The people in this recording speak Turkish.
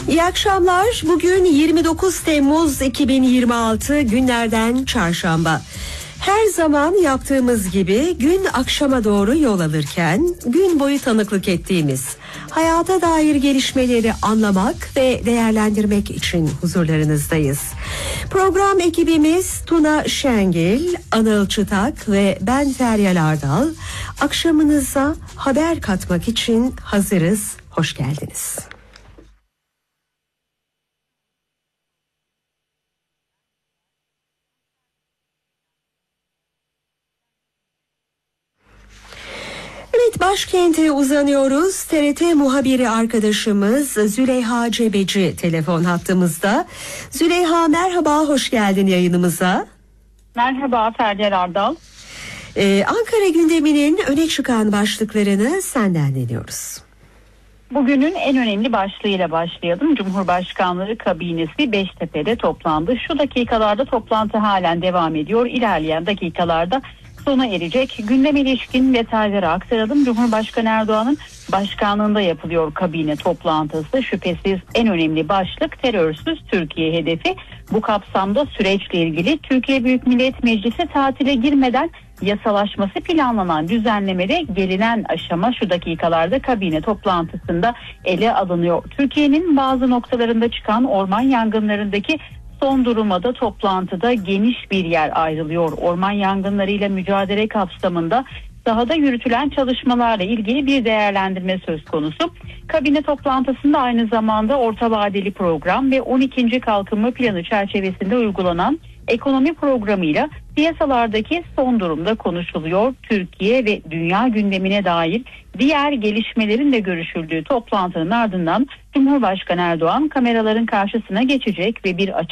İyi akşamlar. Bugün 29 Temmuz 2026 günlerden çarşamba. Her zaman yaptığımız gibi gün akşama doğru yol alırken gün boyu tanıklık ettiğimiz hayata dair gelişmeleri anlamak ve değerlendirmek için huzurlarınızdayız. Program ekibimiz Tuna Şengil, Anıl Çıtak ve ben Feryal Ardal. Akşamınıza haber katmak için hazırız. Hoş geldiniz. Evet, başkente uzanıyoruz. TRT muhabiri arkadaşımız Züleyha Cebeci telefon hattımızda. Züleyha merhaba, hoş geldin yayınımıza. Merhaba Feryal Ardal. Ankara gündeminin öne çıkan başlıklarını senden dinliyoruz. Bugünün en önemli başlığıyla başlayalım. Cumhurbaşkanları kabinesi Beştepe'de toplandı. Şu dakikalarda toplantı halen devam ediyor. İlerleyen dakikalarda sona erecek. Gündeme ilişkin detayları aktaralım. Cumhurbaşkanı Erdoğan'ın başkanlığında yapılıyor kabine toplantısı. Şüphesiz en önemli başlık terörsüz Türkiye hedefi. Bu kapsamda süreçle ilgili Türkiye Büyük Millet Meclisi tatile girmeden yasalaşması planlanan düzenlemede gelinen aşama şu dakikalarda kabine toplantısında ele alınıyor. Türkiye'nin bazı noktalarında çıkan orman yangınlarındaki son duruma da toplantıda geniş bir yer ayrılıyor. Orman yangınlarıyla mücadele kapsamında sahada yürütülen çalışmalarla ilgili bir değerlendirme söz konusu. Kabine toplantısında aynı zamanda orta vadeli program ve 12. kalkınma planı çerçevesinde uygulanan ekonomi programıyla piyasalardaki son durumda konuşuluyor. Türkiye ve dünya gündemine dair diğer gelişmelerin de görüşüldüğü toplantının ardından Cumhurbaşkanı Erdoğan kameraların karşısına geçecek ve bir